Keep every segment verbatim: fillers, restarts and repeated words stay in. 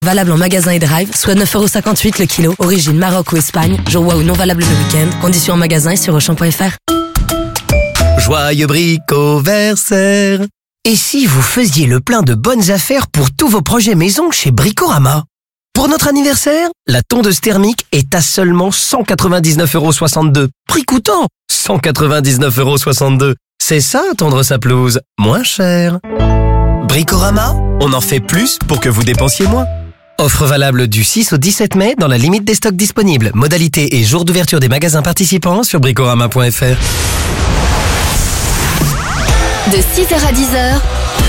Valable en magasin et drive, soit neuf euros cinquante-huit le kilo. Origine Maroc ou Espagne. Jour ou non valable le week-end. Conditions en magasin et sur auchan point f r. Joyeux bricoversaire. Et si vous faisiez le plein de bonnes affaires pour tous vos projets maison chez Bricorama? Pour notre anniversaire, la tondeuse thermique est à seulement cent quatre-vingt-dix-neuf euros soixante-deux. Prix coûtant cent quatre-vingt-dix-neuf euros soixante-deux. C'est ça, tondre sa pelouse, moins cher. Bricorama, on en fait plus pour que vous dépensiez moins. Offre valable du six au dix-sept mai dans la limite des stocks disponibles. Modalité et jour d'ouverture des magasins participants sur bricorama point f r. De six heures à dix heures.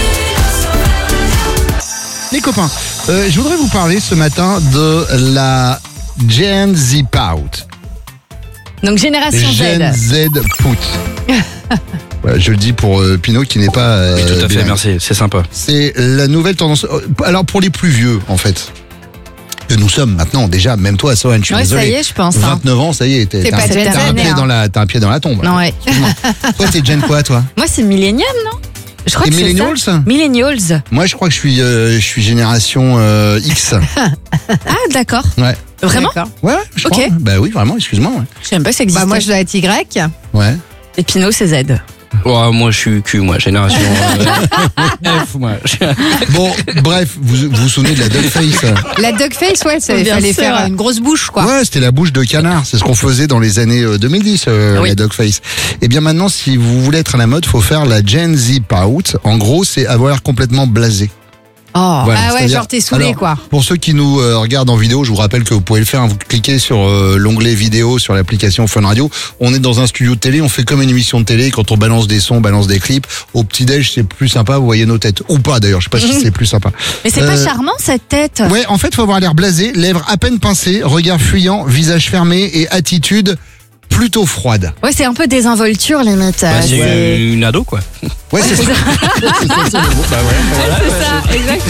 Les copains, euh, je voudrais vous parler ce matin de la Gen Z Pout. Donc génération Gen Z. Z Pout. Voilà, je le dis pour euh, Pinot qui n'est pas... Euh, Oui, tout à fait, bilingue. merci, c'est sympa. C'est la nouvelle tendance. euh, Alors pour les plus vieux, en fait. Que nous sommes maintenant déjà, même toi, Sohan, je suis Ouais, désolé. ça y est, je pense. hein. vingt-neuf ans, ça y est, t'es- T'es t'as pas un, Gen t'as un Z, pied hein. dans la, t'as un pied dans la tombe. Non, ouais. Toi, t'es Gen quoi, toi? Moi, c'est millénium, non? Je crois T'es que c'est millennials? ça. Millennials. Moi, je crois que je suis, euh, je suis génération euh, X. Ah, d'accord. Ouais. Vraiment? Ouais, je Ok. crois. Bah oui, vraiment, excuse-moi. Ouais. Je sais même pas si ça existe. Bah moi je dois être Y. Ouais. Et Pinot, c'est Z. Oh, moi, je suis Q, moi, génération euh, F, moi. Bon, bref, vous vous, vous souvenez de la Duckface? La Duckface, ouais, il Bien fallait sûr. faire une grosse bouche quoi. Ouais, c'était la bouche de canard. C'est ce qu'on faisait dans les années euh, deux mille dix, euh, Oui. la Duckface. Et bien maintenant, si vous voulez être à la mode, faut faire la Gen Z Pout. En gros, c'est avoir l'air complètement blasé. Oh. Voilà, Ah ouais, c'est-à-dire- genre t'es saoulé Alors, quoi. Pour ceux qui nous euh, regardent en vidéo, je vous rappelle que vous pouvez le faire. Hein, vous cliquez sur euh, l'onglet vidéo sur l'application Fun Radio. On est dans un studio de télé, on fait comme une émission de télé. Quand on balance des sons, on balance des clips. Au petit-déj, c'est plus sympa, vous voyez nos têtes. Ou pas d'ailleurs, je sais pas si c'est plus sympa. Mais c'est pas Euh, charmant, cette tête. Ouais, en fait, faut avoir l'air blasé, lèvres à peine pincées, regard fuyant, visage fermé et attitude plutôt froide. Ouais, c'est un peu désinvolture, limite. Bah, Euh, c'est c'est une ado, quoi. Ouais, c'est ça. C'est ça, c'est le mot. Bah ouais, voilà. c'est ça, exactement.